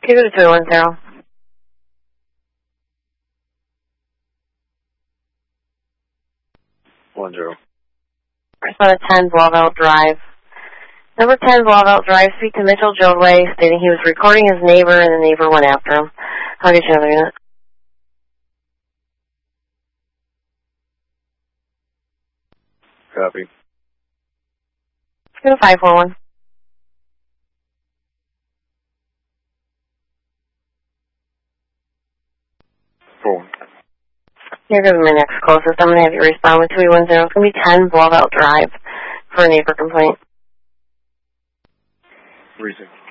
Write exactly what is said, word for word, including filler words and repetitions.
Can you go to two one zero? One zero. Respond to ten Blauvelt Drive. Number ten Blauvelt Drive, speak to Mitchell Jodway, stating he was recording his neighbor and the neighbor went after him. I'll get you another unit. Copy. Go to five four one. Four. Here goes my next closest. I'm going to have you respond with two one zero. It's going to be ten Blauvelt Drive for a neighbor complaint. Reason.